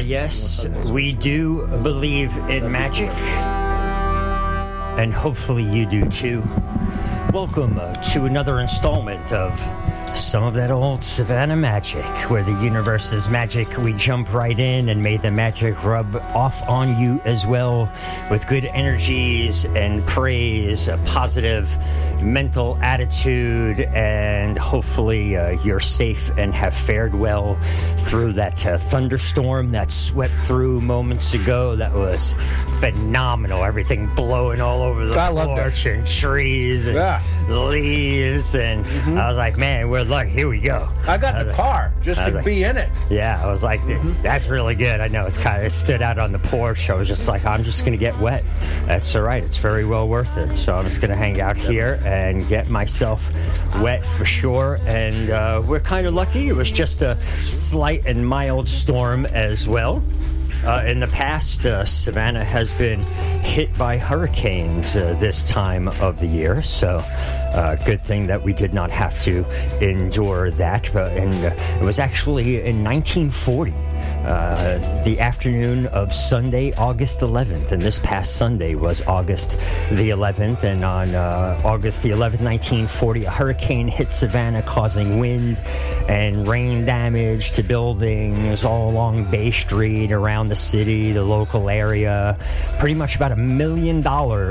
Yes, we do believe in magic, and hopefully you do too. Welcome to another installment of Some of That Old Savannah Magic, where the universe is magic. We jump right in and may the magic rub off on you as well, with good energies and praise, a positive mental attitude, and hopefully you're safe and have fared well through that thunderstorm that swept through moments ago. That was phenomenal. Everything blowing all over the porch and trees and leaves, and I was like, man, we're lucky. Here we go. I got the car just to be in it. Yeah, I was like, that's really good. I know it's kind of stood out on the porch. I was just like, I'm just going to get wet. That's all right. It's very well worth it. So I'm just going to hang out here and get myself wet for sure. And we're kind of lucky. It was just a slight and mild storm as well. In the past, Savannah has been hit by hurricanes this time of the year, so good thing that we did not have to endure that. And it was actually in 1940. The afternoon of Sunday, August 11th, and this past Sunday was August the 11th, and on August the 11th, 1940, a hurricane hit Savannah, causing wind and rain damage to buildings all along Bay Street, around the city, the local area. Pretty much about $1 million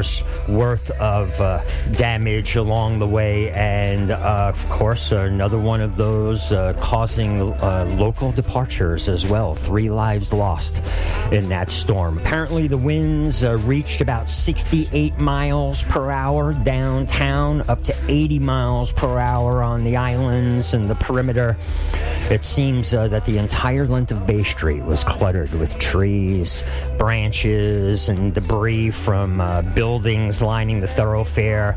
worth of damage along the way, and of course another one of those causing local departures as well. 3 lives lost in that storm. Apparently the winds reached about 68 miles per hour downtown, up to 80 miles per hour on the islands and the perimeter. It seems that the entire length of Bay Street was cluttered with trees, branches, and debris from buildings lining the thoroughfare.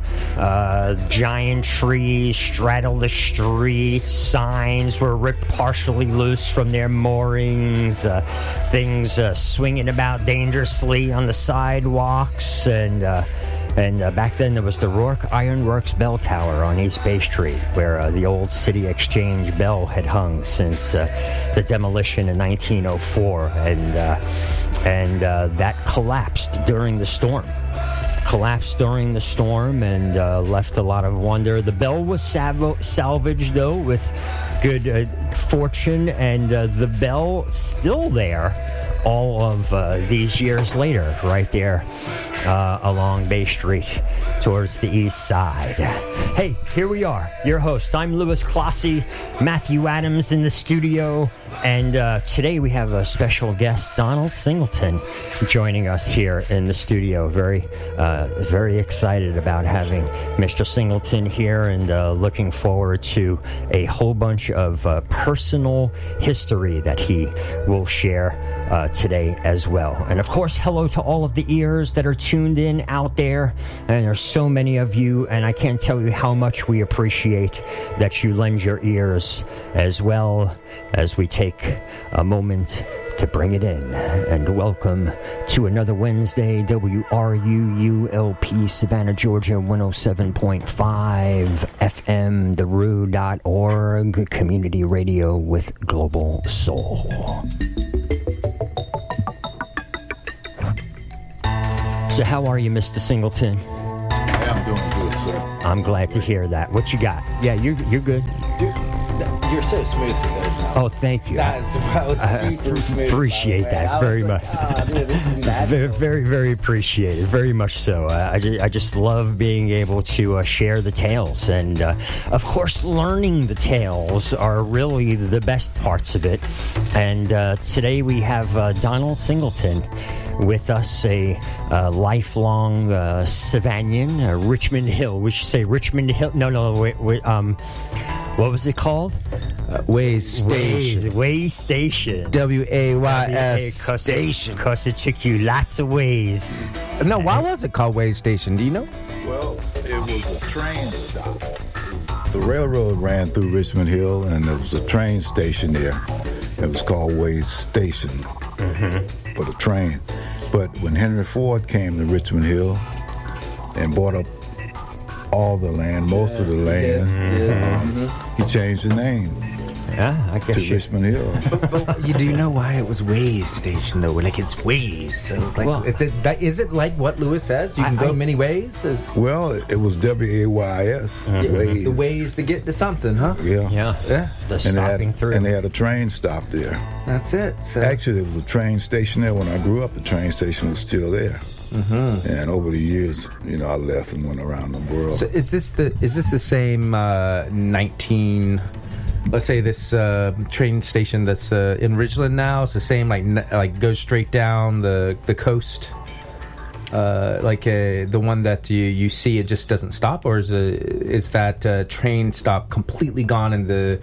Giant trees straddled the street. Signs were ripped partially loose from their moorings. Things swinging about dangerously on the sidewalks, and back then there was the Rourke Ironworks bell tower on East Bay Street, where the old City Exchange bell had hung since the demolition in 1904, and that collapsed during the storm. And left a lot of wonder. The bell was salvaged, though, with good fortune, and the bell still there all of these years later, right there along Bay Street towards the east side. Hey, here we are, your hosts. I'm Louis Clossie, Matthew Adams in the studio, and today we have a special guest, Donald Singleton, joining us here in the studio. Very excited about having Mr. Singleton here, and looking forward to a whole bunch of personal history that he will share today as well. And of course, hello to all of the ears that are tuned in out there, and there's so many of you, and I can't tell you how much we appreciate that you lend your ears as well, as we take a moment to bring it in. And welcome to another Wednesday, WRUULP, Savannah, Georgia, 107.5 FM, theroo.org, community radio with global soul. So how are you, Mr. Singleton? I'm doing good, sir. I'm glad to hear that. What you got? Yeah, you're good. You're so smooth with those now. Oh, thank you. That's super smooth. Appreciate that very much. Very, very appreciated. Very much so. I just love being able to share the tales, and of course, learning the tales are really the best parts of it. And today we have Donald Singleton with us, a lifelong Savannian, Richmond Hill. We should say Richmond Hill. No, wait. What was it called? Ways Station. Ways Station. WAYS Station. Because it took you lots of ways. No, why was it called Ways Station? Do you know? Well, it was a train stop. The railroad ran through Richmond Hill, and there was a train station there. It was called Ways Station for the train. But when Henry Ford came to Richmond Hill and bought up all the land, most of the land, he changed the name. Yeah, I guess to Richmond Hill. But you do know why it was Ways Station though? Like it's Ways. So like, well, is it like what Lewis says? You can go many ways. Well, it was WAYS. Ways. The ways to get to something, huh? Yeah. The stopping through. And they had a train stop there. That's it. So. Actually, there was a train station there. When I grew up, the train station was still there. Mm-hmm. And over the years, I left and went around the world. So is this the same 19? Let's say this train station that's in Ridgeland now. It's the same, like goes straight down the coast. The one that you see, it just doesn't stop, or is that train stop completely gone and the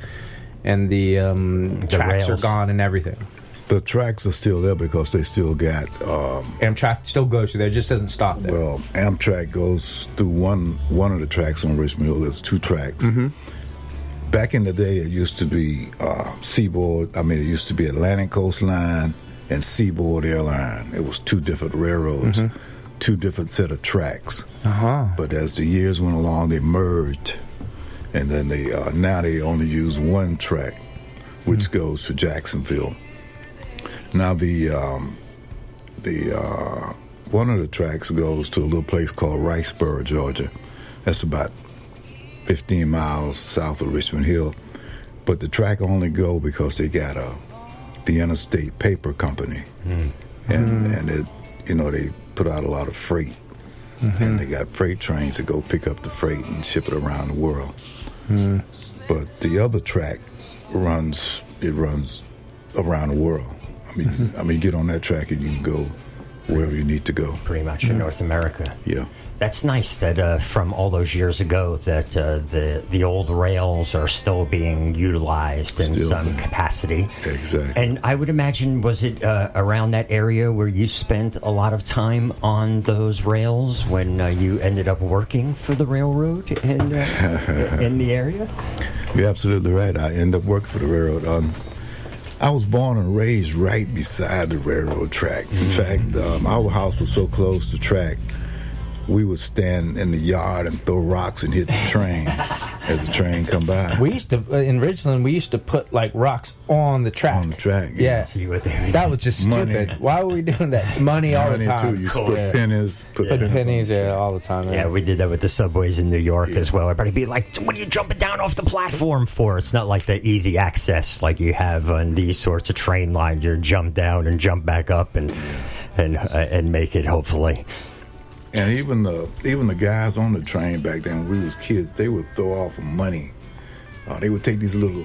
tracks are gone and everything? The tracks are still there because they still got... Amtrak still goes through there, it just doesn't stop there. Well, Amtrak goes through one of the tracks on Richmond Hill. There's 2 tracks. Mm-hmm. Back in the day, it used to be Seaboard. It used to be Atlantic Coast Line and Seaboard Airline. It was 2 different railroads, 2 different set of tracks. Uh-huh. But as the years went along, they merged. And then now they only use 1 track, which goes to Jacksonville. Now one of the tracks goes to a little place called Riceboro, Georgia. That's about 15 miles south of Richmond Hill. But the track only go because they got the Interstate Paper Company, and it, they put out a lot of freight, and they got freight trains to go pick up the freight and ship it around the world. But the other track runs around the world. You get on that track and you can go wherever you need to go. Pretty much in North America. Yeah. That's nice that from all those years ago that the old rails are still being utilized in some capacity. Exactly. And I would imagine, was it around that area where you spent a lot of time on those rails when you ended up working for the railroad in the area? You're absolutely right. I ended up working for the railroad. I was born and raised right beside the railroad track. In fact, our house was so close to the track, we would stand in the yard and throw rocks and hit the train as the train come by. We used to, in Ridgeland, we used to put rocks on the track. On the track, yeah. That was just stupid. Money. Why were we doing that? Money all the time. Too. You put pennies. Put pennies all the time. Yeah, we did that with the subways in New York as well. Everybody be like, what are you jumping down off the platform for? It's not like the easy access like you have on these sorts of train lines. You jump down and jump back up and make it, hopefully. And even the guys on the train back then, when we was kids, they would throw off money. They would take these little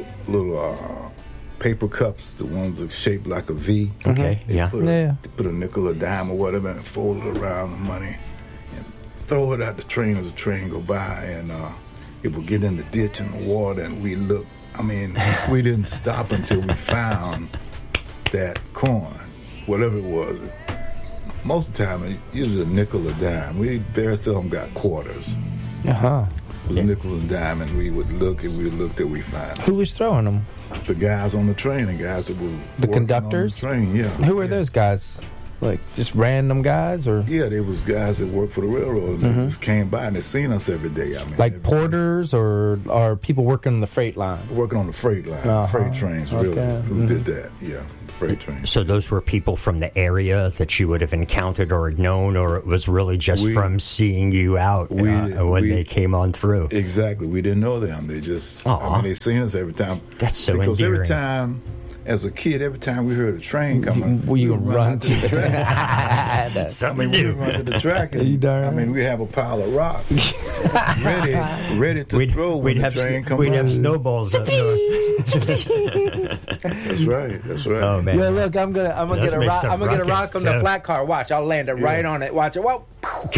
paper cups, the ones that are shaped like a V. Okay, They put a nickel, a dime, or whatever, and fold it around the money, and throw it at the train as the train go by, and it would get in the ditch in the water, and we look. We didn't stop until we found that coin, whatever it was. Most of the time, it usually a nickel or dime. We very seldom got quarters. Uh-huh. It was nickel and dime, and we would look till we find it. Who was throwing them? The guys on the train, the guys that were the conductors on the train. Yeah. Who were those guys? Like just random guys, or yeah, they was guys that worked for the railroad. And they just came by and they seen us every day. Like porters or people working on the freight line. Working on the freight line, freight trains. Really, who did that? Yeah. Freight trains. So those were people from the area that you would have encountered or known, or it was really just from seeing you out when they came on through? Exactly. We didn't know them. They just, they seen us every time. That's so because endearing. Every time, as a kid, every time we heard a train coming, we run to the track. Something we run to the track. And, we have a pile of rocks ready to throw when the train comes. We'd have snowballs up north. That's right. Oh man! Yeah, look, I'm gonna get a rock. I'm gonna get a rock on the flat car. Watch, I'll land it right on it. Watch it. Whoa!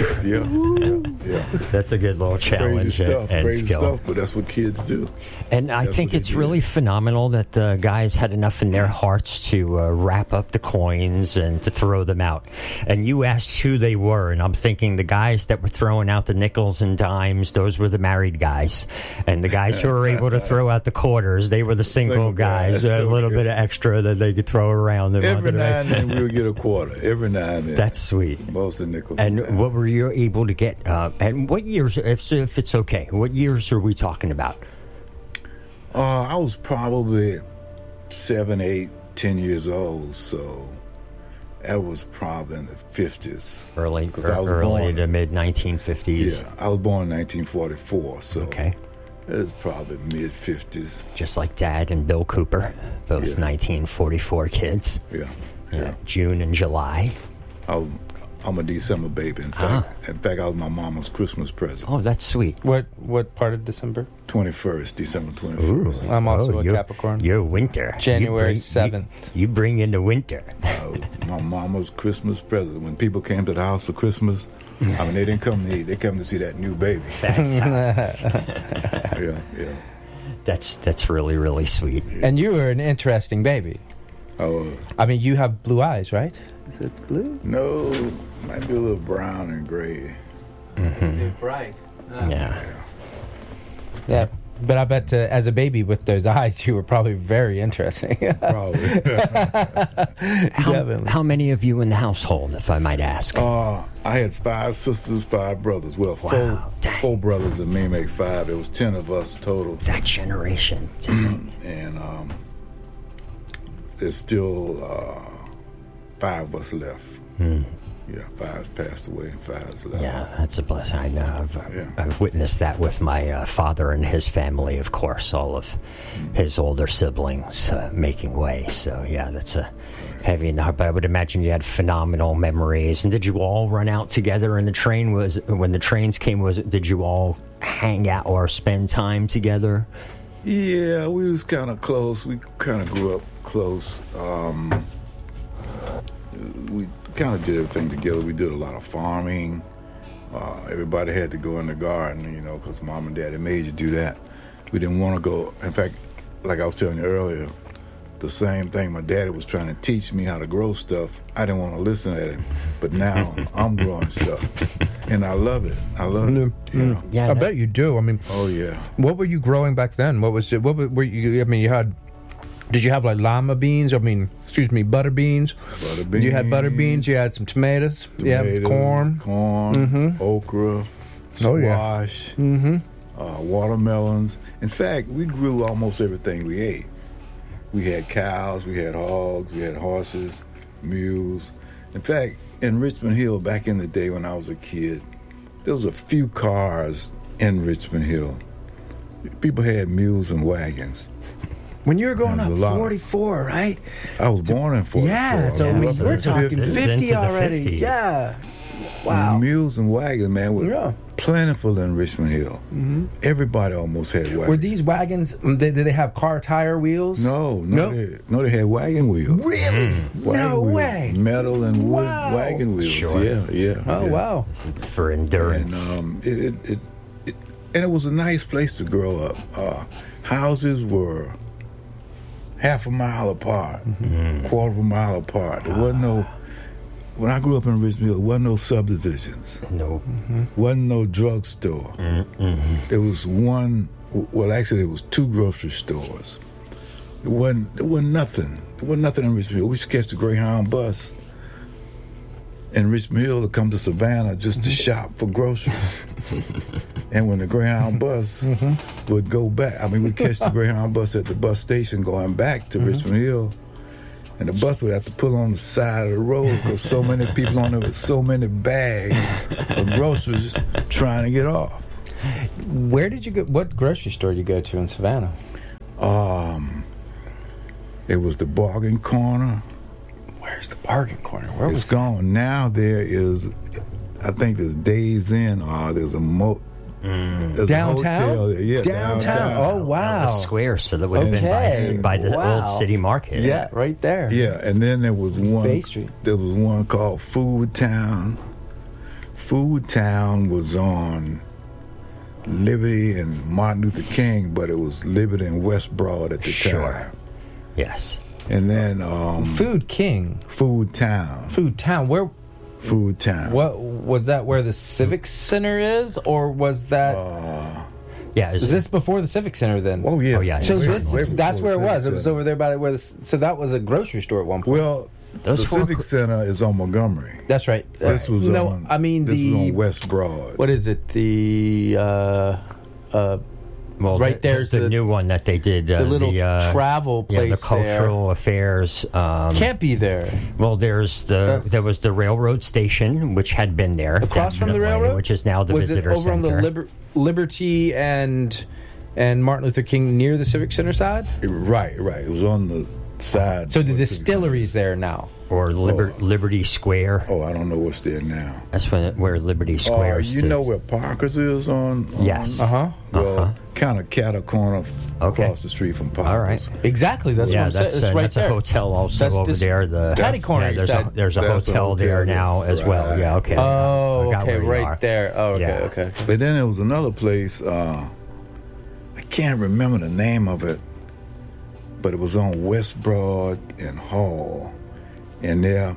Yeah. That's a good little challenge crazy stuff. But that's what kids do. And I think it's really phenomenal that the guys had enough in their hearts to wrap up the coins and to throw them out. And you asked who they were, and I'm thinking the guys that were throwing out the nickels and dimes, those were the married guys. And the guys who were able to throw out the quarters, they were the single guys. A little bit of extra that they could throw around. Every now and then we'll get a quarter. Every now and then. That's sweet. Most of the nickels. And what were you able to get? And what years, if it's okay, what years are we talking about? I was probably 7, 8, 10 years old, so that was probably in the 50s. Early 'Cause I was born- to mid 1950s. Yeah, I was born in 1944, so Okay. it was probably mid-50s. Just like Dad and Bill Cooper, both Yeah. 1944 kids. Yeah, Yeah. June and July. I'm a December baby. In fact, I was my mama's Christmas present. Oh, that's sweet. What part of December? 21st, December 21st. I'm also a you're- Capricorn. You're winter. January You 7th. You bring in the winter. My mama's Christmas present. When people came to the house for Christmas, I mean, they didn't come to eat. They come to see that new baby. Yeah. That's really, really sweet. And you were an interesting baby. Oh, I mean, you have blue eyes, right? Is it blue? no, might be a little brown and gray. Bright. Yeah. Yeah. But I bet as a baby with those eyes, you were probably very interesting. Probably. Definitely. How many of you in the household, if I might ask? I had 5 sisters, 5 brothers. Well, Wow, dang. 4 brothers and me make 5. There was 10 of us total. That generation. And there's still 5 of us left. Yeah, 5's passed away and 5's left. Yeah, that's a blessing. I know. Yeah. I've witnessed that with my father and his family, of course, all of his older siblings making way. So, yeah, that's a heavy enough. But I would imagine you had phenomenal memories. And did you all run out together in the train? When the trains came, did you all hang out or spend time together? Yeah, we was kind of close. We kind of grew up close. We kind of did everything together. We did a lot of farming. Everybody had to go in the garden, because Mom and Daddy made you do that. We didn't want to go. In fact, like I was telling you earlier, the same thing. My daddy was trying to teach me how to grow stuff. I didn't want to listen to him, but now I'm growing stuff, and I love it. I love it. Yeah, I bet you do. I mean, Oh yeah. what were you growing back then? What was it? What were you? I mean, did you have like lima beans? I mean, butter beans. Butter beans. You had butter beans. You had some tomatoes. Yeah, corn. Okra, Oh, yeah. squash, watermelons. In fact, we grew almost everything we ate. We had cows, we had hogs, we had horses, mules. In fact, in Richmond Hill, back in the day when I was a kid, there was a few cars in Richmond Hill. People had mules and wagons. When you were growing There up, was a lot. 44, right? I was born in 44. Yeah, so I grew we, up in we're the talking 50s. 50 Into the already. 50s. Yeah. Wow. Mules and wagons, man, were Yeah. plentiful in Richmond Hill. Everybody almost had wagons. Were these wagons? Did they have car tire wheels? No, Nope. they had wagon wheels. Really? Wagon No wheels. way. Metal and wood Wow. wagon wheels. Sure. Yeah. Oh yeah. wow. for endurance. And it was a nice place to grow up. Houses were half a mile apart, quarter of a mile apart. There wasn't no. When I grew up in Richmond Hill, there wasn't no subdivisions. No. Wasn't no drugstore. There was one. Well, actually, there was 2 grocery stores. There wasn't nothing. There wasn't nothing in Richmond Hill. We used to catch the Greyhound bus in Richmond Hill to come to Savannah just to shop for groceries. And when the Greyhound bus would go back, we'd catch the Greyhound bus at the bus station going back to Richmond Hill, and the bus would have to pull on the side of the road because so many people on there with so many bags of groceries trying to get off. Where did you go? What grocery store did you go to in Savannah? It was the Bargain Corner. Where's the bargain corner? Where It's gone. Now there is, I think there's Days Inn, or there's a there's Downtown? a hotel there. Yeah, Downtown. Oh wow. The square, so that would have Okay. been by the Wow. old city market. Yeah, right there. Yeah, and then there was one. Bay Street. There was one called Food Town. Food Town was on Liberty and Martin Luther King, but it was Liberty and West Broad at the Sure. time. Yes. And then Food King, Food Town. Food Town. Where? Food Town. What was that? Where the Civic Center is, or was that? Yeah. Was this before the Civic Center then? Oh yeah. Oh, yeah. So Way that's before where it was. Civic It was Center. over there by where the. So that was a grocery store at one point. Well, Those the four Civic cr- Center is on Montgomery. That's right. This was no. on. I mean this the was on West Broad. what is it? The Well, right there's the new one that they did. the little travel place. Yeah, the cultural affairs. Can't be there. Well, there was the railroad station, which had been there Across from the definitely, railroad? which is now the Was visitor it over center. on the Liberty and Martin Luther King near the Civic Center side? Right. It was on the side. So the distillery's there now. Or Liberty Square. Oh, I don't know what's there now. That's where Liberty Square You know where Parker's is on? Yes. Well, kind of cattle corner across the street from Parker's. All right. Exactly. That's what I'm saying. It's right that's there. a hotel also over there. The Catty corner. There's a hotel there now as well. Yeah. Okay. Oh, I got okay. where you Right are. there. Oh, okay. Yeah. Okay. But then there was another place. I can't remember the name of it, but it was on West Broad and Hall, and their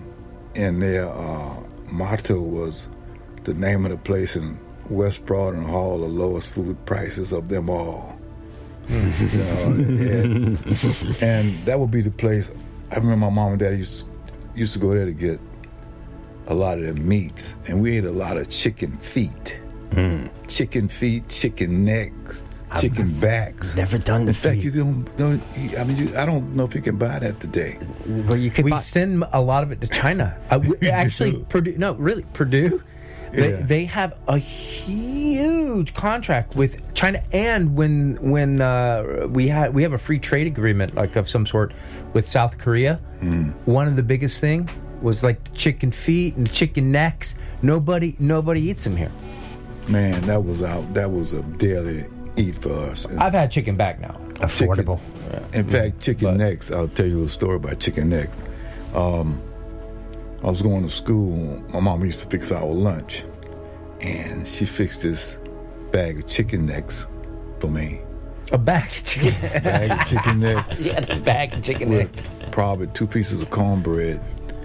motto was the name of the place in West Broad and Hall, the lowest food prices of them all. You know, and that would be the place. I remember my mom and dad used to go there to get a lot of the meats, and we ate a lot of chicken feet. Chicken feet, chicken necks, chicken backs. Never done the In fact, feet. you don't. I mean, I don't know if you can buy that today. Well, you could We buy- send a lot of it to China. Actually, do. Purdue. No, really, Purdue. Yeah. They have a huge contract with China, and when we have a free trade agreement like of some sort with South Korea. One of the biggest thing was like the chicken feet and the chicken necks. Nobody eats them here. Man, that was a daily eat for us. And I've had chicken back now. affordable. in fact, chicken necks. I'll tell you a story about chicken necks. I was going to school. My mom used to fix our lunch, and she fixed this bag of chicken necks for me. A bag of chicken. Bag of chicken necks. You had a bag of chicken necks. With probably 2 pieces of cornbread.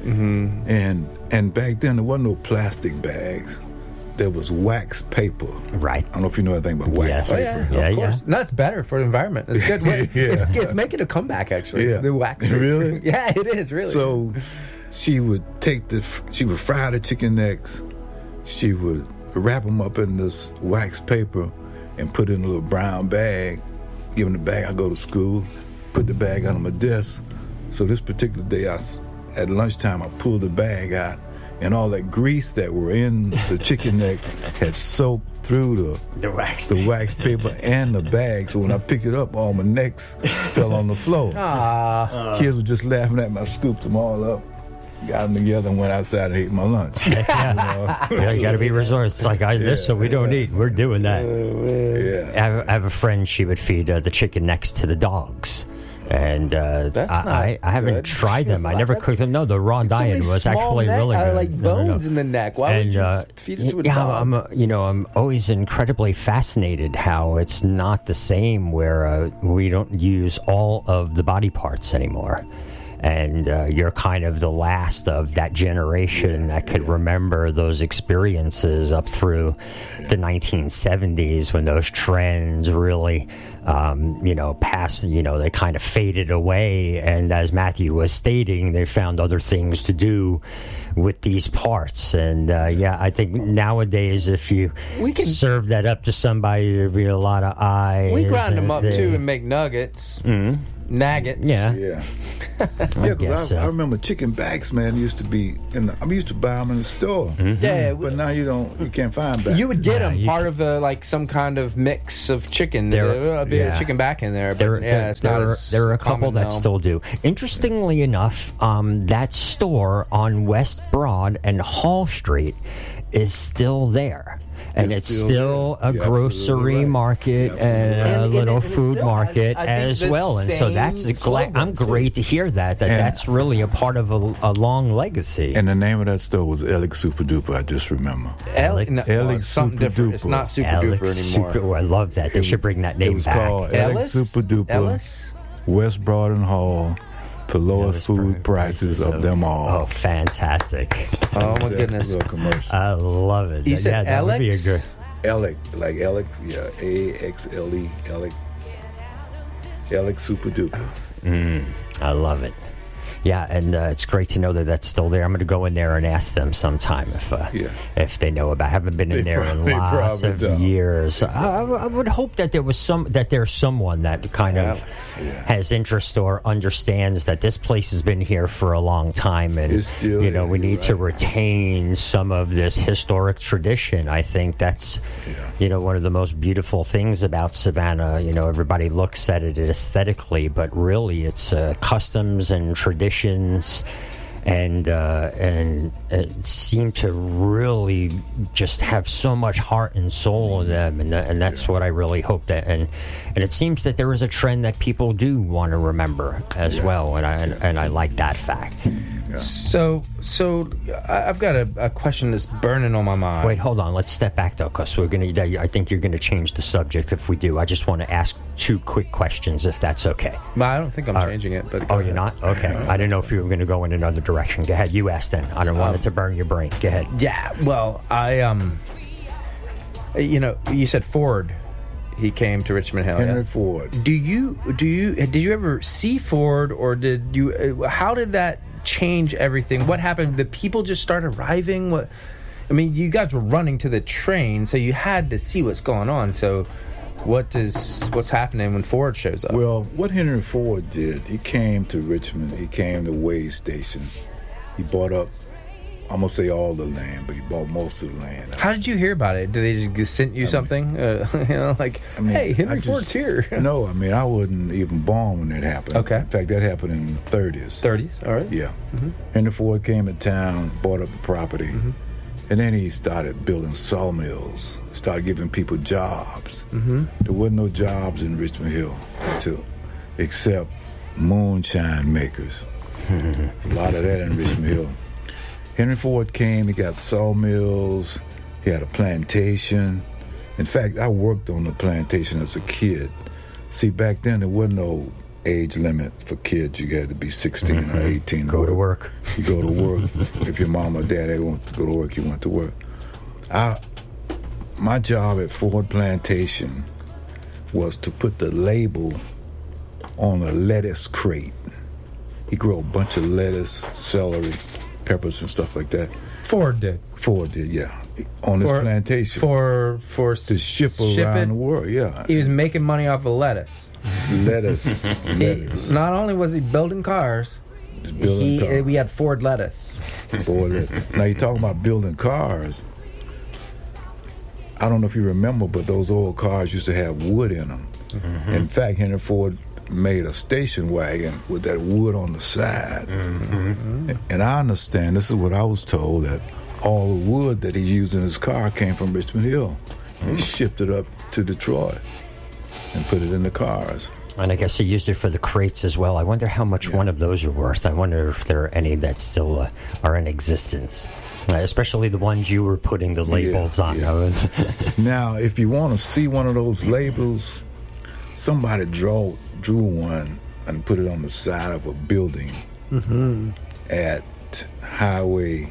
And back then there wasn't no plastic bags. There was wax paper. Right. I don't know if you know anything about wax Yes. Oh paper. yeah, Yeah, of course. yeah. No, it's better for the environment. It's good. It's making a comeback actually. Yeah. The wax. Really? Yeah, it is really. So she would she would fry the chicken necks. She would wrap them up in this wax paper and put it in a little brown bag. Give them the bag. I go to school, put the bag on my desk. So this particular day, at lunchtime, I pulled the bag out, and all that grease that were in the chicken neck had soaked through The wax. the wax paper and the bag. So when I picked it up, all my necks fell on the floor. Kids were just laughing at me. I scooped them all up, got them together, and went outside and ate my lunch. Yeah, you got to be resourceful. It's like this, so we don't eat. We're doing that. Yeah. I have a friend. She would feed the chicken necks to the dogs. And That's not I haven't good. tried them. I never cooked them. No, the raw So diet many was small actually neck- really good. like No, no. bones in the neck. Why would you feed it to a dog? I'm always incredibly fascinated how it's not the same where we don't use all of the body parts anymore. And you're kind of the last of that generation that could remember those experiences up through the 1970s when those trends really, passed, they kind of faded away. And as Matthew was stating, they found other things to do with these parts. And I think nowadays, if you serve that up to somebody, there'd be a lot of eyes. We grind them up and too and make nuggets. Nuggets. Yeah. Yeah, guess because so. I remember chicken backs, man, used to be I used to buy them in the store. Yeah, But now you can't find backs. you would get Yeah, them you part of some kind of mix of chicken. There- A bit of yeah. chicken back in there. But it's not as there are a couple common that now. still do. Interestingly enough, that store on West Broad and Hall Street is still there. And it's It's still still there. a You're grocery absolutely right. market You're and absolutely a right. little And it food still has, market I think, as the well. And so same that's slogan, I'm great to hear that that's really a part of a long legacy. And the name of that store was Alex Super Duper. I just remember. Alex Alex something Super different. It's Duper. not super Alex duper anymore. Super, I love that. They should bring that name It was back. called Ellis? Alex Super Duper. Ellis? West Broad and Hall, the lowest food prices of them all. Oh, fantastic. Oh my That goodness. little commercial. I love it. You said that would be a Alex? good. Alex, like Alex, yeah, AXLE, Alex Super Duper. I love it. Yeah, and it's great to know that that's still there. I'm going to go in there and ask them sometime if they know about. I haven't been in there in lots of years. I would hope that there's someone that kind of has interest or understands that this place has been here for a long time, and we need to retain some of this historic tradition. I think that's one of the most beautiful things about Savannah. Everybody looks at it aesthetically, but really it's customs and traditions and seem to really just have so much heart and soul in them, and that's what I really hope that and it seems that there is a trend that people do want to remember as well, and I like that fact. So I've got a question that's burning on my mind. Wait, hold on. Let's step back though, because I think you're gonna change the subject if we do. I just want to ask 2 quick questions, if that's okay. Well, I don't think I'm changing it. But you're not? Okay. I didn't know if you were going to go in another direction. Go ahead. You asked then. I don't want it to burn your brain. Go ahead. Yeah. Well, you said Ford. He came to Richmond Hill. Henry Ford. Did you ever see Ford, or did you? How did that change everything? What happened? Did people just start arriving? You guys were running to the train, so you had to see what's going on. So, what's happening when Ford shows up? Well, what Henry Ford did, he came to Richmond. He came to Wade Station. He bought up, I'm gonna say all the land, but he bought most of the land. How did you hear about it? Did they just send you something? Hey, Henry Ford's here. No, I wasn't even born when that happened. Okay. In fact, that happened in the 30s. 30s, all right. Yeah. Mm-hmm. Henry Ford came to town, bought up the property, and then he started building sawmills, started giving people jobs. Mm-hmm. There wasn't no jobs in Richmond Hill, except moonshine makers. A lot of that in Richmond Hill. Henry Ford came, he got sawmills, he had a plantation. In fact, I worked on the plantation as a kid. See, back then there wasn't no age limit for kids. You had to be 16 or 18 to work. You go to work. If your mom or dad want to go to work, you went to work. My job at Ford Plantation was to put the label on a lettuce crate. He grew a bunch of lettuce, celery, peppers, and stuff like that. Ford did, yeah. On his plantation. To ship around the world, yeah. He was making money off of lettuce. Lettuce. Not only was he building cars, we had Ford lettuce. Ford lettuce. Now, you're talking about building cars. I don't know if you remember, but those old cars used to have wood in them. Mm-hmm. In fact, Henry Ford made a station wagon with that wood on the side. Mm-hmm. And I understand, this is what I was told, that all the wood that he used in his car came from Richmond Hill. He shipped it up to Detroit and put it in the cars. And I guess he used it for the crates as well. I wonder how much one of those are worth. I wonder if there are any that still are in existence, especially the ones you were putting the labels on. Yeah. Now, if you want to see one of those labels, somebody drew one and put it on the side of a building at Highway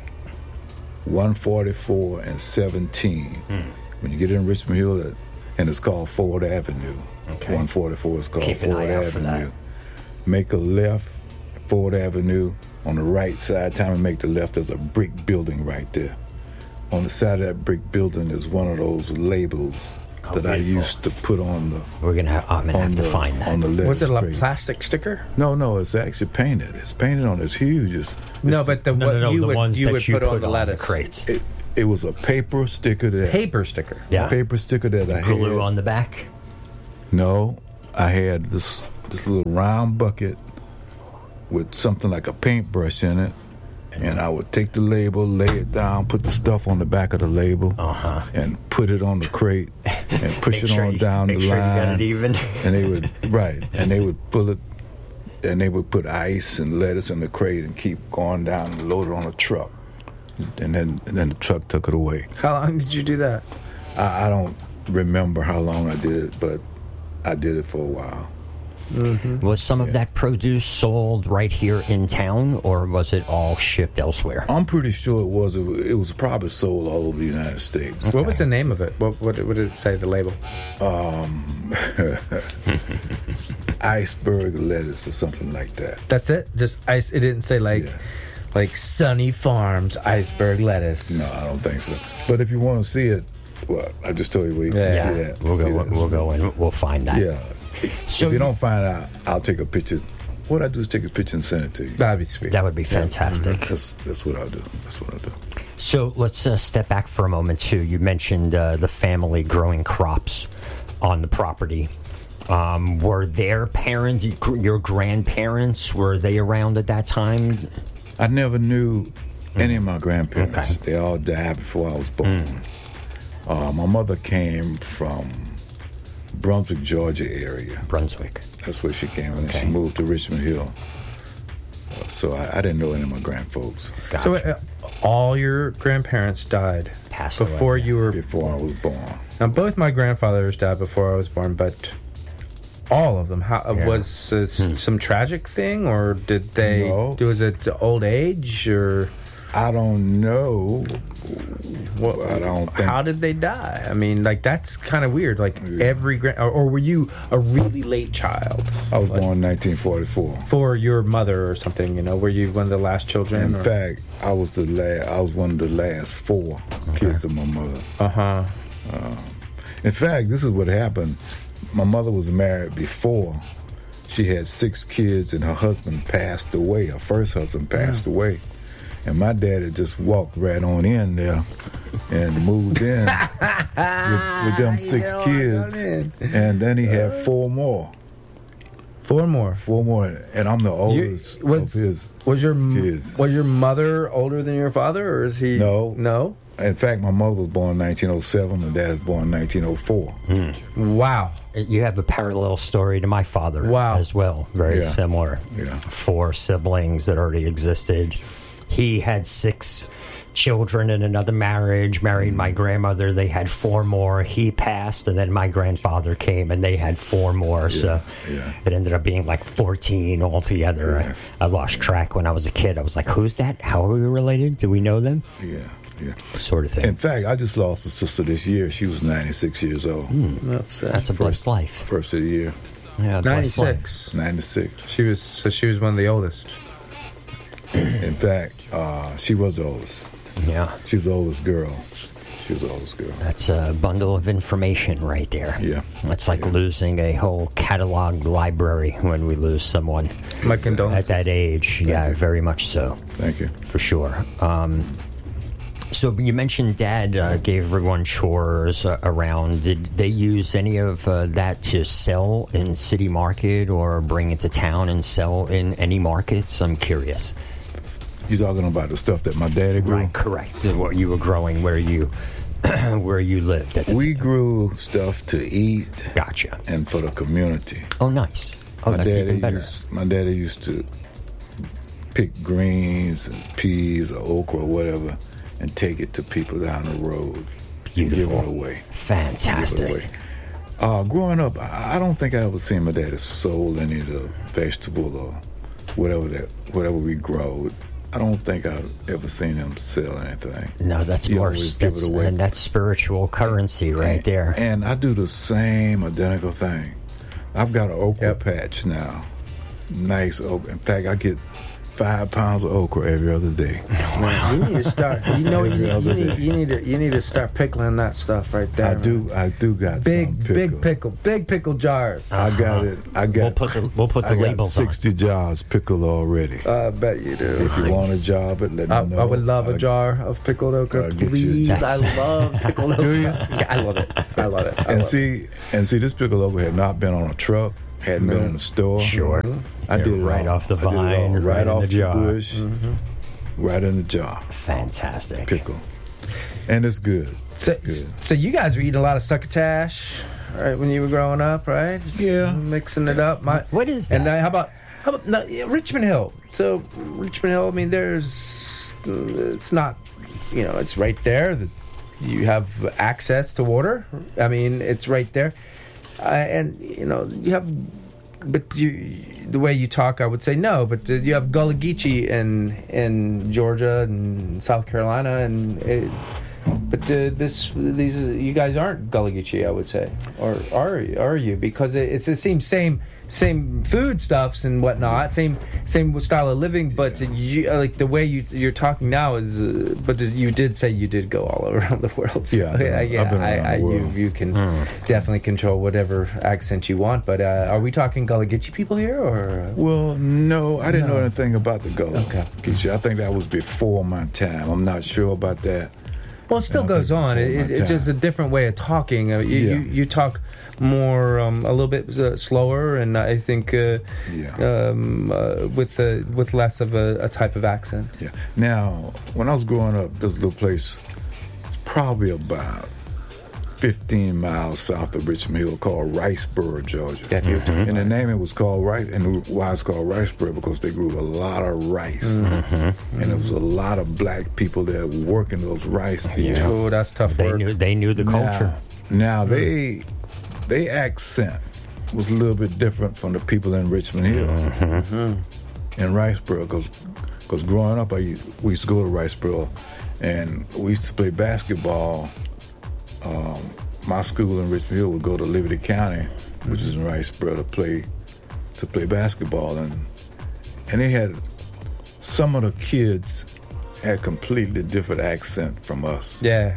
144 and 17. When you get in Richmond Hill, and it's called Ford Avenue. Okay. 144 is called Ford Avenue. Make a left, Ford Avenue. On the right side, time to make the left, there's a brick building right there. On the side of that brick building is one of those labels that I used to put on the. I'm gonna have to find that. On the was it a plastic sticker? No, it's actually painted. It's painted on. It's huge. But the ones you would put on the lettuce crates. It was a paper sticker that. Paper sticker. Yeah. Paper sticker that I had. Glue on the back. No, I had this little round bucket with something like a paintbrush in it. And I would take the label, lay it down, put the stuff on the back of the label, and put it on the crate, and push it on down the line. Make sure you got it even. And they would pull it, and they would put ice and lettuce in the crate and keep going down and load it on a truck. And then the truck took it away. How long did you do that? I don't remember how long I did it, but I did it for a while. Mm-hmm. Was some of that produce sold right here in town, or was it all shipped elsewhere? I'm pretty sure it was. It was probably sold all over the United States. Okay. What was the name of it? What did it say, the label? iceberg lettuce or something like that. That's it. Just ice. It didn't say like Sunny Farms iceberg lettuce. No, I don't think so. But if you want to see it, well, I just told you where you can see that. We'll go and we'll find that. Yeah. So if you don't find out, I'll take a picture. What I do is take a picture and send it to you. That'd be sweet. That would be fantastic. That's what I'll do. So let's step back for a moment too. You mentioned the family growing crops on the property. Were their parents, your grandparents, were they around at that time? I never knew any of my grandparents. Okay. They all died before I was born. My mother came from Brunswick, Georgia area. Brunswick. That's where she came, and Okay. she moved to Richmond Hill. So I didn't know any of my grandfolks Gotcha. So all your grandparents died Passed away, before yeah. you were. before I was born. Now, both my grandfathers died before I was born, but all of them. Was some tragic thing, or did they? No. Was it old age, or I don't know. what? I don't think. How did they die? I mean, like that's kind of weird. Like every or were you a really late child? I was born in 1944. For your mother or something, were you one of the last children? In fact, I was one of the last 4 kids of my mother. In fact, this is what happened. My mother was married before. She had 6 kids, and her husband passed away. Her first husband passed away. And my daddy just walked right on in there and moved in with them 6 kids. And then he had 4 more. 4 more. 4 more. And I'm the oldest of his Was your kids. Was your mother older than your father, or is he? No. No. In fact, my mother was born in 1907. My dad was born in 1904. Wow. You have a parallel story to my father as well. Very similar. Yeah. 4 siblings that already existed. He had 6 children in another marriage, married my grandmother. They had 4 more. He passed, and then my grandfather came, and they had 4 more. So it ended up being like 14 altogether. Yeah. I lost track when I was a kid. I was like, who's that? How are we related? Do we know them? Yeah. Sort of thing. In fact, I just lost a sister this year. She was 96 years old. That's a blessed life. First of the year. Yeah, blessed life. 96. 96. She was one of the oldest. In fact, she was the oldest. Yeah. She was the oldest girl. That's a bundle of information right there. Yeah. That's like losing a whole catalog library when we lose someone My condolences. at that age. Very much so. Thank you. For sure. So you mentioned Dad gave everyone chores around. Did they use any of that to sell in city market or bring it to town and sell in any markets? I'm curious. You talking about the stuff that my daddy grew? Right, correct. What you were growing, where you lived at the We time. grew stuff to eat. Gotcha. And for the community. Oh, nice. Oh, that's even better. My daddy used to pick greens and peas or okra or whatever and take it to people down the road. Beautiful. And give it away. Fantastic. Give it away. Growing up, I don't think I ever seen my daddy sold any of the vegetable or whatever we grow. I don't think I've ever seen him sell anything. No, that's You more. always give it away. And that's spiritual currency right there. And I do the same identical thing. I've got an okra patch now. Nice okra. In fact, I get 5 pounds of okra every other day. Man, you need to start. You need to start pickling that stuff right there. I do got big some big pickle jars. I got it. I got. We'll put the I got labels on. 60 jars pickled already. I bet you do. If you want a jar of it, let me know. I would love a jar of pickled okra, I'll get you a please. jar. I love pickled okra. Do you? Yeah, I love it. And see, this pickled okra had not been on a truck, hadn't been in the store. Sure. I did it right all. off the I did it all vine, right in off the jar. bush, right in the jar. Fantastic. Pickle, and it's good. So you guys were eating a lot of succotash, right? When you were growing up, right? Just mixing it up. What is that? And how about Richmond Hill? So Richmond Hill. I mean, it's not, it's right there. You have access to water. I mean, it's right there, and you have. But the way you talk, I would say no. But you have Gullah Geechee in Georgia and South Carolina, and these you guys aren't Gullah Geechee, I would say, or are you? Because it's the same food stuffs and whatnot, same style of living, but you, like the way you're talking now is. But you did say you did go all around the world. So I've been around the world. You can definitely control whatever accent you want. But are we talking Gullah Geechee people here, or? Well, no, I didn't know anything about the Gullah Okay. Geechee. I think that was before my time. I'm not sure about that. Well, it still goes on. It's just a different way of talking. You talk more, a little bit slower, and I think with less of a type of accent. Yeah. Now, when I was growing up, this little place was probably about 15 miles south of Richmond Hill called Riceboro, Georgia. And the name it was called Rice, and why it's called Riceboro because they grew a lot of rice, and there was a lot of black people that were working those rice fields. Oh, that's tough work. They knew the culture. Now they accent was a little bit different from the people in Richmond Hill and Riceboro because growing up we used to go to Riceboro and we used to play basketball. My school in Richmond Hill would go to Liberty County, which is in Riceboro, to play basketball, and they had some of the kids had completely different accent from us. Yeah.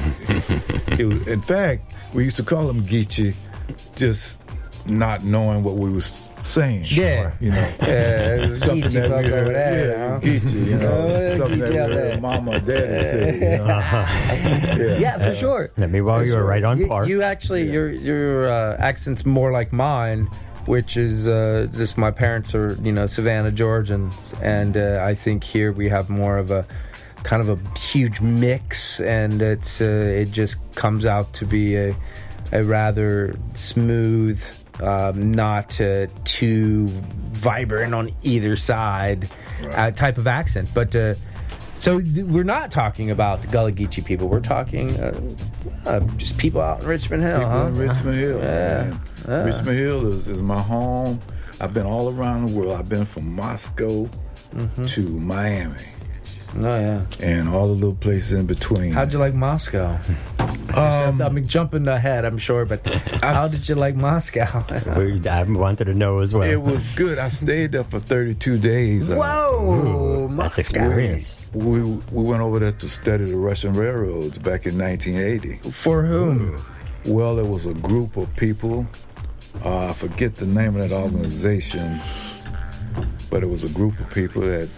It was, in fact, we used to call them Geechee, just not knowing what we were saying. Yeah. You know. Something Geechee that fuck we over heard, there. Geechee, you know. Something Geechee that out we there. heard mama or daddy say, you know. Yeah, for sure. Meanwhile, you were right on par. You actually, your accent's more like mine, which is just my parents are, Savannah Georgians, and I think here we have more of a kind of a huge mix, and it just comes out to be a rather smooth, not too vibrant on either side type of accent. But so we're not talking about Gullah Geechee people. We're talking just people out in Richmond Hill. People in Richmond Hill. Yeah. Richmond Hill is my home. I've been all around the world. I've been from Moscow to Miami. Oh, yeah. And all the little places in between. How'd you like Moscow? I'm jumping ahead, I'm sure, but how did you like Moscow? I wanted to know as well. It was good. I stayed there for 32 days. Whoa! That's Moscow. experience. We went over there to study the Russian railroads back in 1980. For whom? Well, there was a group of people. I forget the name of that organization, but it was a group of people that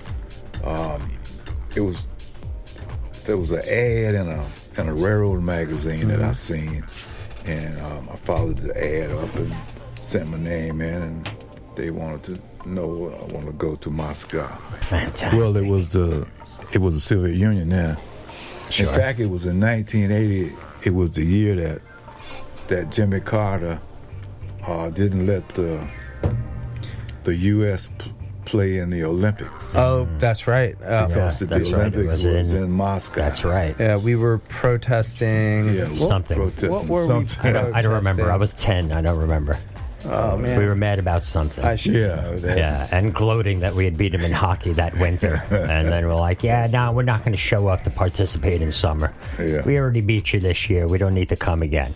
there was an ad in a railroad magazine that I seen, and I followed the ad up and sent my name in, and they wanted to know I want to go to Moscow. Fantastic. Well, it was the Soviet Union there. Sure. In fact, it was in 1980. It was the year that Jimmy Carter didn't let the U.S. play in the Olympics. Oh, that's right. Because the that's right. Olympics was in Moscow. That's right. Yeah, we were protesting. Yeah, Something. protesting What were we something. I don't remember. I was 10. I don't remember. Oh, man. We were mad about something. I should know that. Yeah, and gloating that we had beat them in hockey that winter. And then we're like, we're not going to show up to participate in summer. Yeah. We already beat you this year. We don't need to come again.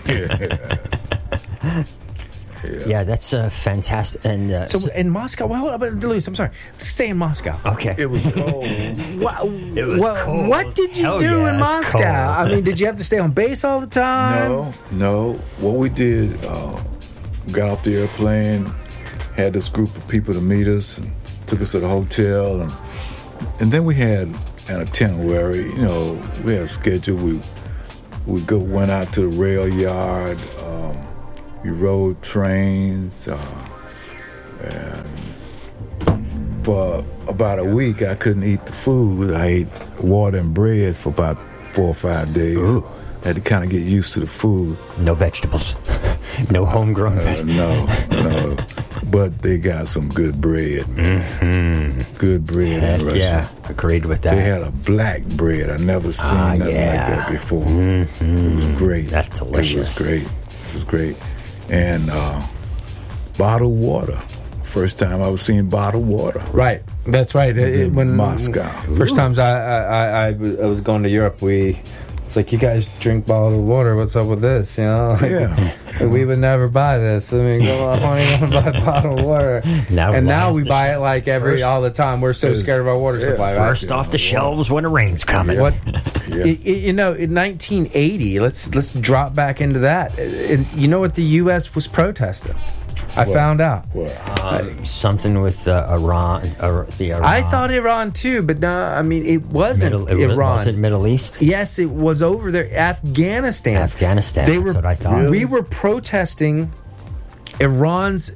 Yeah, that's fantastic. And So in Moscow, Luis, I'm sorry. Stay in Moscow. okay. It was cold. It was cold. What did you Hell do yeah, in it's Moscow? cold. I mean, did you have to stay on base all the time? No. What we did, got off the airplane, had this group of people to meet us, and took us to the hotel, and then we had an itinerary. We had a schedule. We went out to the rail yard. We rode trains, and for about a week I couldn't eat the food. I ate water and bread for about 4 or 5 days. Ooh. I had to kind of get used to the food. No vegetables. No homegrown vegetables. No. But they got some good bread. Good bread in Russia. Yeah, agreed with that. They had a black bread. I never seen nothing like that before. It was great. That's delicious. It was great. And bottled water. First time I was seeing bottled water. Right, that's right. In Moscow. First times I was going to Europe, we It's like, you guys drink bottled water. What's up with this? You know, like, Yeah. we would never buy this. I mean, go on, why are you gonna buy bottled water? Now we buy it like all the time. We're so scared of our water supply. Right? First off the shelves when the rain's coming. What? You know, in 1980, let's drop back into that. You know what the U.S. was protesting? I found out. Something with Iran. The Iran. I thought Iran too, but no, I mean, it wasn't Iran. Was it Middle East? Yes, it was over there. Afghanistan. That's what I thought. Really? We were protesting Russia's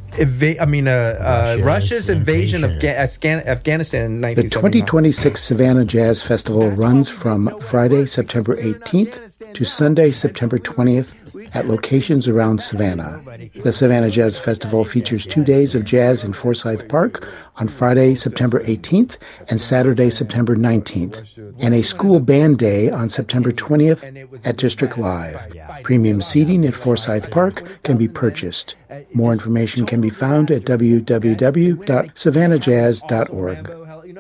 invasion of Afghanistan in 1979. The 2026 Savannah Jazz Festival runs from Friday, September 18th to Sunday, September 20th at locations around Savannah. The Savannah Jazz Festival features 2 days of jazz in Forsyth Park on Friday, September 18th and Saturday, September 19th, and a school band day on September 20th at District Live. Premium seating at Forsyth Park can be purchased. More information can be found at www.savannahjazz.org.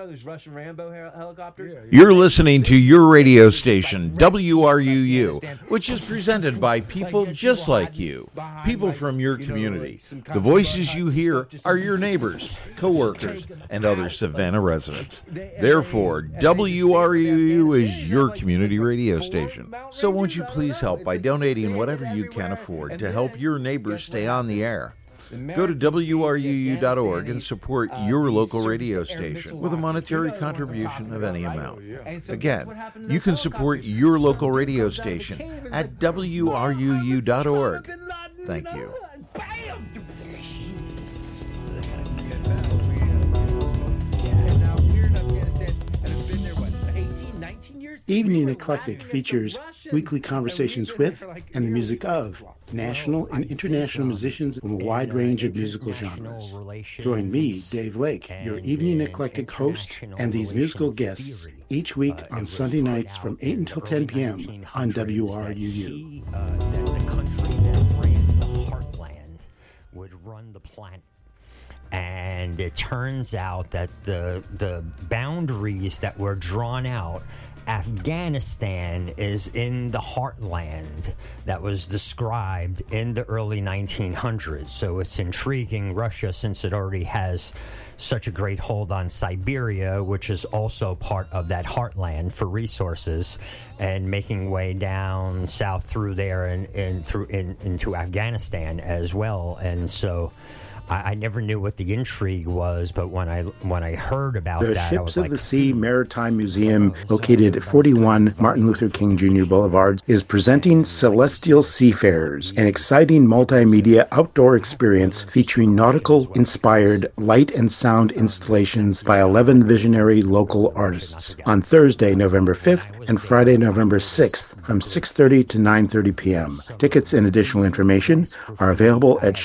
You're listening to your radio station, WRUU, which is presented by people just like you, people from your community. The voices you hear are your neighbors, co-workers, and other Savannah residents. Therefore, WRUU is your community radio station. So won't you please help by donating whatever you can afford to help your neighbors stay on the air? Go to WRUU.org and support your local radio station with a monetary contribution of any amount. Again, you can support your local radio station at WRUU.org. Thank you. Evening Eclectic features weekly conversations with and the music of national and international musicians from a wide range of musical genres. Join me, Dave Lake, your Evening Eclectic host, and these musical guests each week on Sunday nights from 8 until 10 p.m. on WRUU. The country that ran the heartland would run the planet. And it turns out that the boundaries that were drawn out, Afghanistan is in the heartland that was described in the early 1900s. So it's intriguing, Russia, since it already has such a great hold on Siberia, which is also part of that heartland for resources, and making way down south through there and into Afghanistan as well. And so I never knew what the intrigue was, but when I heard about the that, Ships I was of like, the Sea Maritime Museum, located at 41 Martin Luther King Jr. Boulevard, is presenting Celestial Seafarers, an exciting multimedia outdoor experience featuring nautical-inspired light and sound installations by 11 visionary local artists on Thursday, November 5th and Friday, November 6th from 6:30 to 9:30 p.m. Tickets and additional information are available at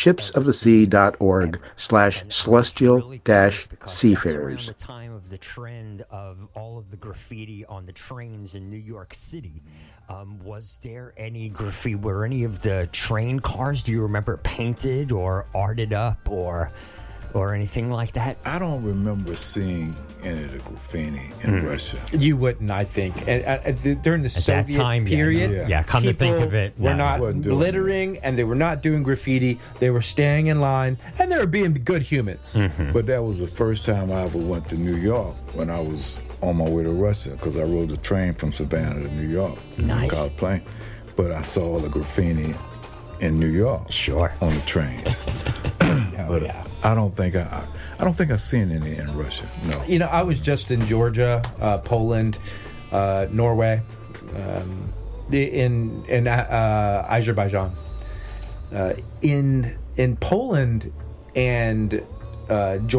shipsofthesea.org/celestial-seafarers. the time of the trend of all of the graffiti on the trains in New York City. Was there any graffiti? Were any of the train cars, do you remember, painted or arted up or anything like that? I don't remember seeing any of the graffiti in Russia. You wouldn't, I think. And during the Soviet that time, period, yeah, come to think of it, were no. not glittering, and they were not doing graffiti. They were staying in line, and they were being good humans. But that was the first time I ever went to New York when I was on my way to Russia, because I rode the train from Savannah to New York. Nice. Got a plane. But I saw all the graffiti in New York. Sure. On the trains. But I don't think I've seen any in Russia. No. You know, I was just in Georgia, Poland, Norway, in Azerbaijan, in Poland and Georgia.